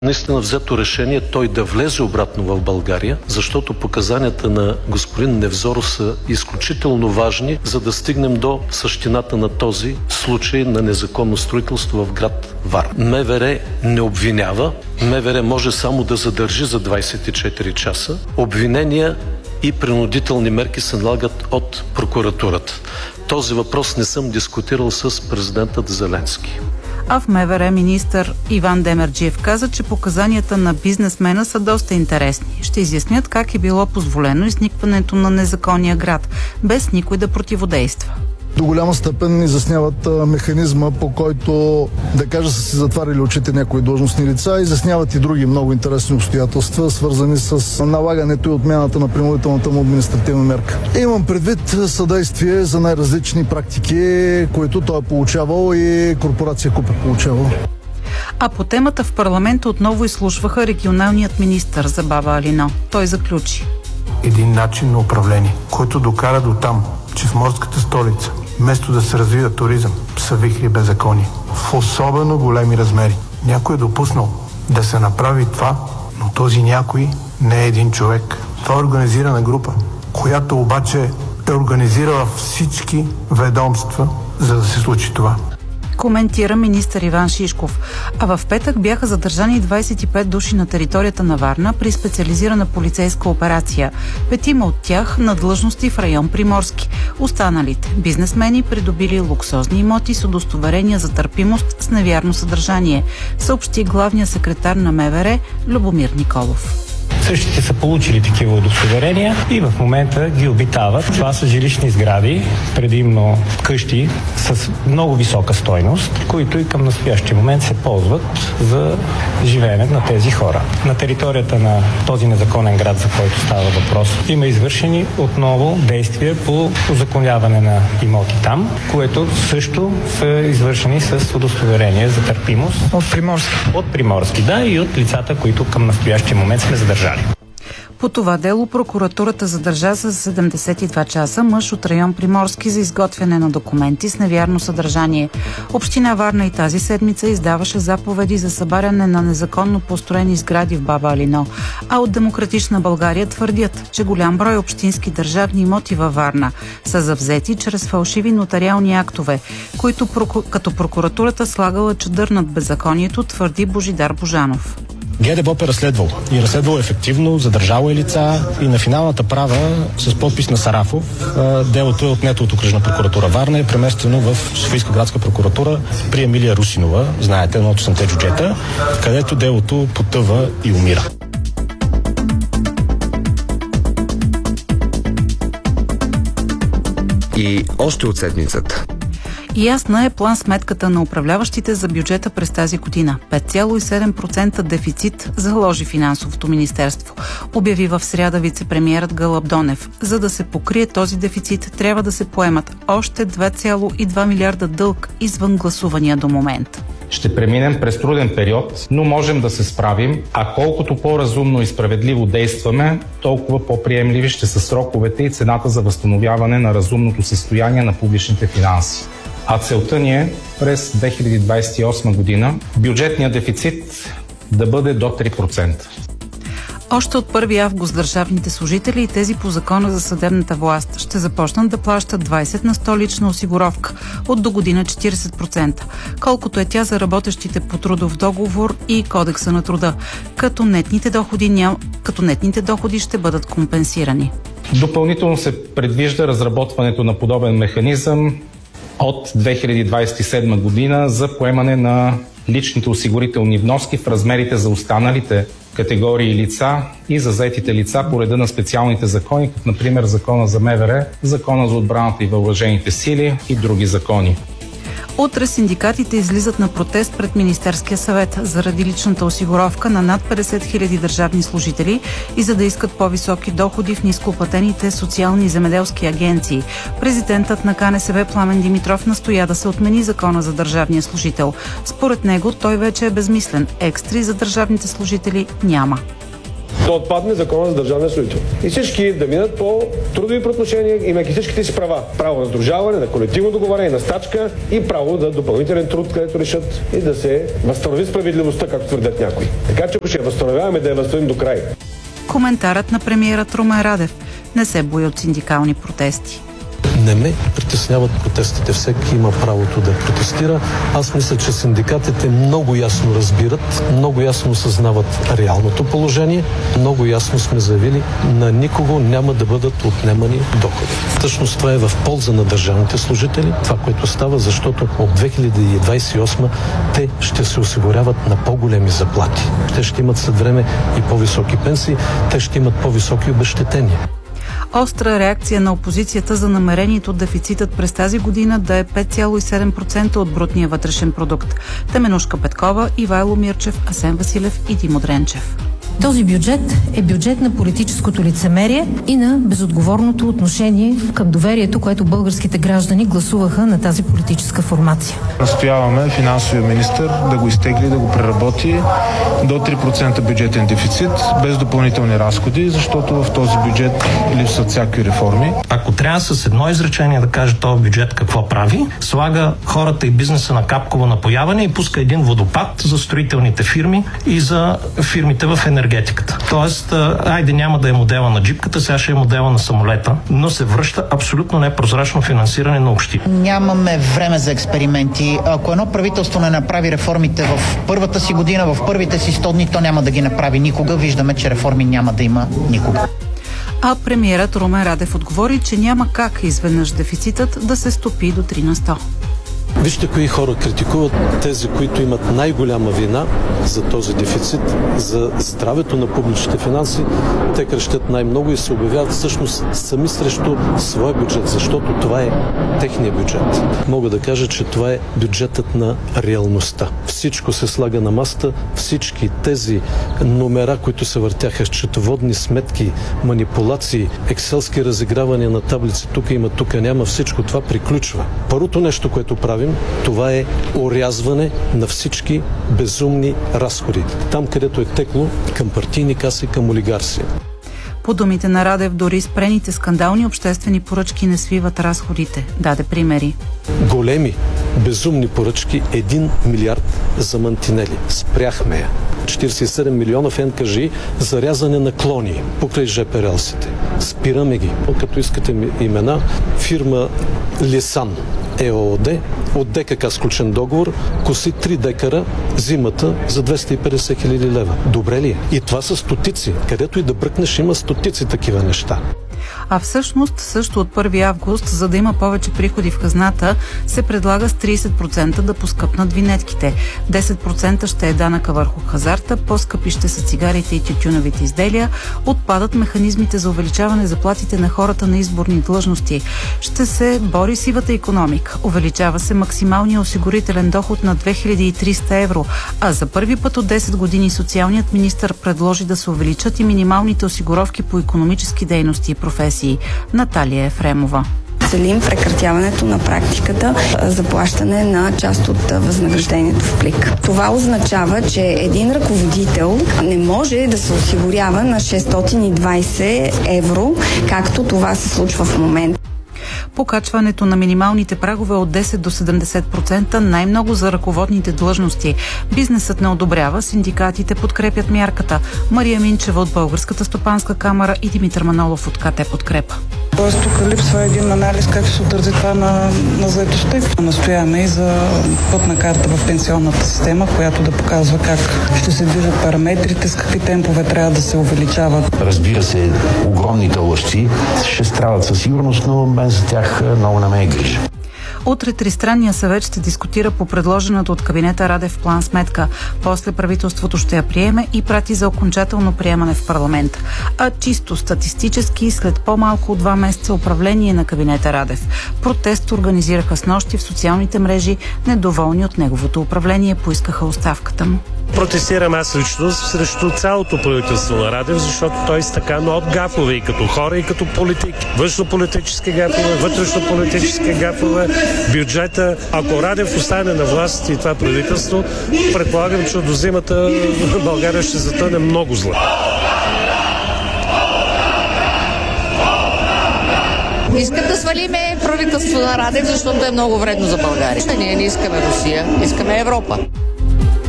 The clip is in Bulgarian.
Наистина взето решение той да влезе обратно в България, защото показанията на господин Невзоров са изключително важни, за да стигнем до същината на този случай на незаконно строителство в град Варна. МВР не обвинява, МВР може само да задържи за 24 часа. Обвинения и принудителни мерки се налагат от прокуратурата. Този въпрос не съм дискутирал с президентът Зеленски. А в МВР министър Иван Демерджиев каза, че показанията на бизнесмена са доста интересни. Ще изяснят как е било позволено изникването на незаконния град, без никой да противодейства. До голяма степен изясняват механизма, по който, да кажа, са си затварили очите някои длъжностни лица, изясняват и други много интересни обстоятелства, свързани с налагането и отмяната на принудителната му административна мерка. Имам предвид съдействие за най-различни практики, които той е получавал и корпорация КУП е получавал. А по темата в парламента отново изслушваха регионалният министър за Баба Алино. Той заключи: един начин на управление, който докара до там, че в морската столица, вместо да се развива туризъм, са вихри беззаконие. В особено големи размери. Някой е допуснал да се направи това, но този някой не е един човек. Това е организирана група, която обаче е организирала всички ведомства, за да се случи това. Коментира министър Иван Шишков. А в петък бяха задържани 25 души на територията на Варна при специализирана полицейска операция. 5 от тях на длъжности в район Приморски. Останалите бизнесмени придобили луксозни имоти с удостоверения за търпимост с невярно съдържание, съобщи главният секретар на МВР Любомир Николов. Същите са получили такива удостоверения и в момента ги обитават. Това са жилищни сгради, предимно къщи с много висока стойност, които и към настоящия момент се ползват за живеене на тези хора. На територията на този незаконен град, за който става въпрос, има извършени отново действия по узаконяване на имоти там, което също са извършени с удостоверение за търпимост. От Приморски? От Приморски, да, и от лицата, които към настоящия момент сме задържали. По това дело прокуратурата задържа за 72 часа мъж от район Приморски за изготвяне на документи с невярно съдържание. Община Варна и тази седмица издаваше заповеди за събаряне на незаконно построени сгради в Баба Алино. А от Демократична България твърдят, че голям брой общински държавни имоти във Варна са завзети чрез фалшиви нотариални актове, които като прокуратурата слагала чадър над беззаконието, твърди Божидар Божанов. ГДБОП е разследвал и разследвал ефективно, задържало е лица и на финалната права с подпис на Сарафов делото е отнето от Окръжна прокуратура Варна, е преместено в Софийска градска прокуратура при Емилия Русинова, знаете, едно от 8-те джуджета, където делото потъва и умира. И още от седмицата. Ясна е план сметката на управляващите за бюджета през тази година. 5,7% дефицит заложи финансовото министерство. Обяви в сряда вицепремиерът Гълъб Донев. За да се покрие този дефицит, трябва да се поемат още 2,2 милиарда дълг извън гласувания до момента. Ще преминем през труден период, но можем да се справим, а колкото по-разумно и справедливо действаме, толкова по-приемливи ще са сроковете и цената за възстановяване на разумното състояние на публичните финанси. А целта ни е през 2028 година бюджетният дефицит да бъде до 3%. Още от 1 август държавните служители и тези по закона за съдебната власт ще започнат да плащат 20 на 100 лична осигуровка, от до година 40%, колкото е тя за работещите по трудов договор и Кодекса на труда, като нетните доходи ще бъдат компенсирани. Допълнително се предвижда разработването на подобен механизъм от 2027 година за поемане на личните осигурителни вноски в размерите за останалите категории лица и за заетите лица по реда на специалните закони, като например Закона за МВР, Закона за отбраната и въоръжените сили и други закони. Утре синдикатите излизат на протест пред Министерския съвет заради личната осигуровка на над 50 000 държавни служители и за да искат по-високи доходи в нископлатените социални и земеделски агенции. Президентът на КНСБ Пламен Димитров настоя да се отмени закона за държавния служител. Според него той вече е безмислен. Екстри за държавните служители няма. да отпадне закона за държавния служител. И всички да минат по трудови правоотношения, имайки всичките си права. Право на сдружаване, на колективно договаряне, на стачка и право да допълнителен труд, където решат и да се възстанови справедливостта, както твърдят някои. Така че ако ще я възстановяваме, да я възстановим до край. Коментарът на премиерът Румен Радев не се бои от синдикални протести. Не ме притесняват протестите. Всеки има правото да протестира. Аз мисля, че синдикатите много ясно разбират, много ясно осъзнават реалното положение. Много ясно сме заявили, на никого няма да бъдат отнемани доходи. Всъщност това е в полза на държавните служители. Това, което става, защото от 2028 те ще се осигуряват на по-големи заплати. Те ще имат след време и по-високи пенсии, те ще имат по-високи обезщетения. Остра реакция на опозицията за намерението дефицитът през тази година да е 5,7% от брутния вътрешен продукт. Теменушка Петкова, Ивайло Мирчев, Асен Василев и Димо Дренчев. Този бюджет е бюджет на политическото лицемерие и на безотговорното отношение към доверието, което българските граждани гласуваха на тази политическа формация. Настояваме финансовия министър да го изтегли, да го преработи до 3% бюджетен дефицит, без допълнителни разходи, защото в този бюджет липсват всякакви реформи. Ако трябва с едно изречение да каже този бюджет какво прави, слага хората и бизнеса на капково напояване и пуска един водопад за строителните фирми и за фирмите в енергетиката. Тоест, айде няма да е модела на джипката, сега ще е модела на самолета, но се връща абсолютно непрозрачно финансиране на общини. Нямаме време за експерименти. Ако едно правителство не направи реформите в първата си година, в първите си 100 дни, то няма да ги направи никога. Виждаме, че реформи няма да има никога. А премиерът Румен Радев отговори, че няма как изведнъж дефицитът да се стопи до 3%. Вижте кои хора критикуват, тези, които имат най-голяма вина за този дефицит, за здравето на публичните финанси. Те крещят най-много и се обявяват всъщност сами срещу своя бюджет, защото това е техния бюджет. Мога да кажа, че това е бюджетът на реалността. Всичко се слага на масата, всички тези номера, които се въртяха, счетоводни сметки, манипулации, екселски разигравания на таблици, тук има, тук няма, всичко това приключва. Първото нещо, което правим, това е орязване на всички безумни разходи. Там, където е текло към партийни каси, към олигарсия. По думите на Радев, дори спрените скандални обществени поръчки не свиват разходите. Даде примери. Големи, безумни поръчки, 1 милиард за мантинели. Спряхме я. 47 милиона в НКЖИ за рязане на клони покрай ЖП релсите. Спираме ги. Като искате имена, фирма Лисан ЕООД, от ДКК сключен договор, коси 3 декара зимата за 250 хиляди лева. Добре ли е? И това са стотици. Където и да бръкнеш, има стотици такива неща. А всъщност, също от 1 август, за да има повече приходи в хазната, се предлага с 30% да поскъпнат винетките. 10% ще е данъка върху хазарта, по-скъпи ще са цигарите и тютюновите изделия, отпадат механизмите за увеличаване заплатите на хората на изборни длъжности. Ще се бори сивата икономика. Увеличава се максималния осигурителен доход на 2300 евро, а за първи път от 10 години социалният министър предложи да се увеличат и минималните осигуровки по икономически дейности и професии. Наталия Ефремова. Целим прекратяването на практиката за плащане на част от възнаграждението в плик. Това означава, че един ръководител не може да се осигурява на 620 евро, както това се случва в момента. Покачването на минималните прагове от 10 до 70%, най-много за ръководните длъжности. Бизнесът не одобрява, синдикатите подкрепят мярката. Мария Минчева от Българската стопанска камара и Димитър Манолов от КТ Подкрепа. Тоест тук липсва един анализ как ще се отрази това на заетостта. Настояваме и за пътна карта в пенсионната система, която да показва как ще се движат параметрите, с какви темпове трябва да се увеличават. Разбира се, огромните лъжци ще страдат със сигурност, но мен за тях много не ме е грижа. Утре Тристранния съвет ще дискутира по предложената от кабинета Радев план сметка. После правителството ще я приеме и прати за окончателно приемане в парламент. А чисто статистически, след по-малко от 2 месеца управление на кабинета Радев, протест организираха снощи в социалните мрежи, недоволни от неговото управление, поискаха оставката му. Протестирам аз лично срещу цялото правителство на Радев, защото той изтъкано от гафове и като хора, и като политики. Външно-политически гафове, вътрешно-политически гафове, бюджета. Ако Радев остане на власт и това правителство, предполагам, че до зимата България ще затъне много зле. Искат да свалиме правителство на Радев, защото е много вредно за България. Ние не искаме Русия, искаме Европа.